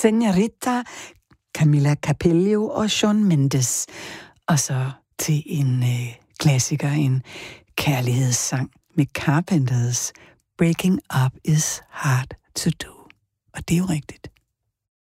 Señorita, Camila Cabello og Shawn Mendes. Og så til en klassiker, en kærlighedssang med Carpenters, Breaking Up is Hard to Do. Og det er jo rigtigt.